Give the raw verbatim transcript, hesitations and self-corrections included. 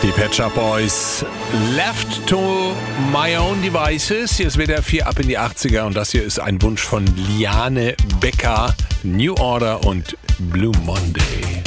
Die Pet Shop Boys, Left to My Own Devices. Hier ist wieder vier ab in die achtziger und das hier ist ein Wunsch von Liane Becker, New Order und Blue Monday.